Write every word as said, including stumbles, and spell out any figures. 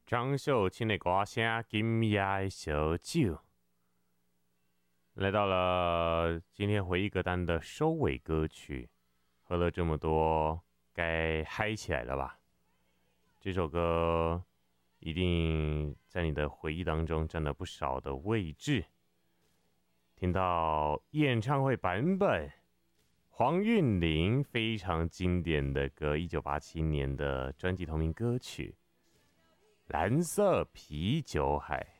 张秀清的歌声，今夜的烧酒，来到了今天回忆歌单的收尾歌曲。喝了这么多，该嗨起来了吧？这首歌一定在你的回忆当中占了不少的位置。听到演唱会版本，黄韵玲非常经典的歌，一九八七年的专辑同名歌曲《蓝色啤酒海》。